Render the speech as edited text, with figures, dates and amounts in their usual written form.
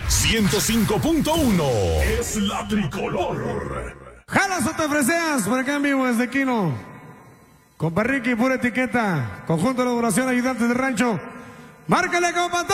105.1 es la tricolor. Jalas o te freseas, por acá en vivo desde Quino. Compa Ricky, pura etiqueta. Conjunto de elaboración, ayudantes de rancho. Márcale, compa.